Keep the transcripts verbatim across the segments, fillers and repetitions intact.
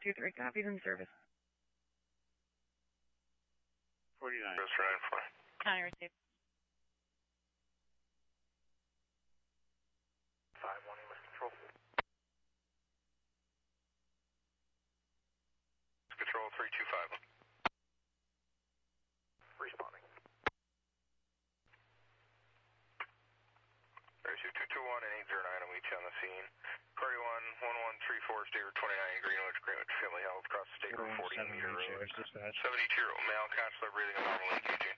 two three, copies in service. forty-nine. Service for nine four. County received. five one, English control. Control three two five. Responding. Airsuit two two one and eight zero nine, I'll meet you on the scene. Query one, one one three four, State Route twenty-nine, Greenwich, Greenwich, family health, across the State Route forty meter road. seventy-two-year-old male, consular breathing normal E K G.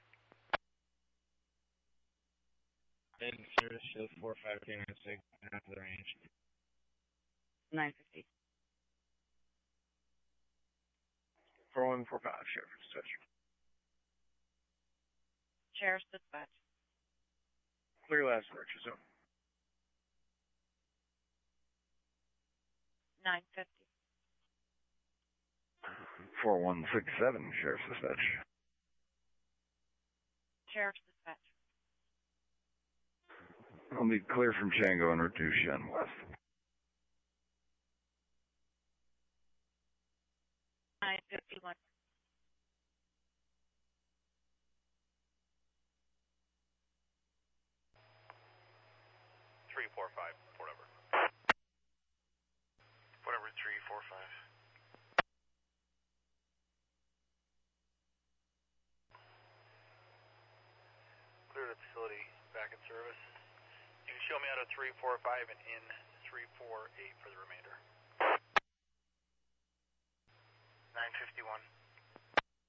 And service shows four five K nine six, half of the range. nine fifty. four one four five, Sheriff Dispatch. Sheriff's Dispatch. Clear last search, so. nine fifty. four one six seven, Sheriff's Dispatch. Sheriff's Dispatch. I'll be clear from Django and Route Shen West. nine fifty-one. three four five, whatever. Whatever, three four five. Clear the facility, back in service. You can show me out of three four five and in three four eight for the remainder. nine fifty-one.